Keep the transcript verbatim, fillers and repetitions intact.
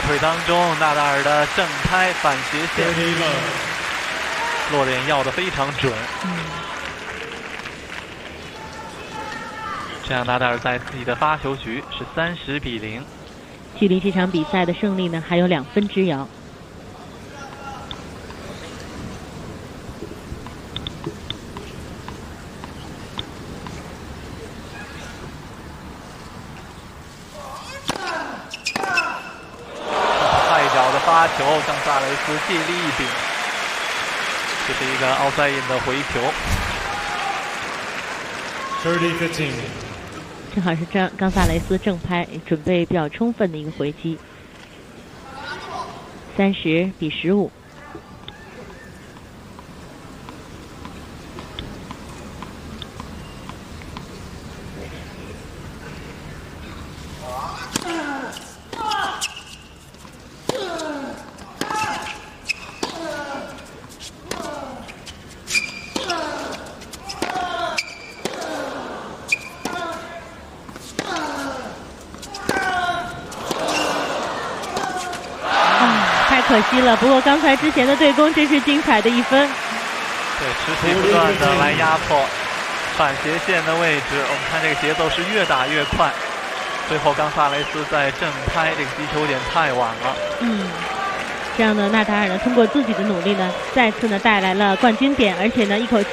腿当中，纳达尔的正拍反斜线，落点要的非常准。 嗯， 这样纳达尔在自己的发球局是三十比零， 距离这场比赛的胜利呢还有两分之遥。 发球，冈萨雷斯借力一柄，这是一个奥赛因的回球。 正好是张冈萨雷斯正拍，准备比较充分的一个回击。三十比十五。可惜了，不过刚才之前的对攻真是精彩的一分。 对，持续不断的来压迫反斜线的位置，我们看这个节奏是越打越快。最后冈萨雷斯在正拍，这个击球点太晚了。 嗯，这样呢，纳达尔呢通过自己的努力呢，再次呢带来了冠军点，而且呢一口气。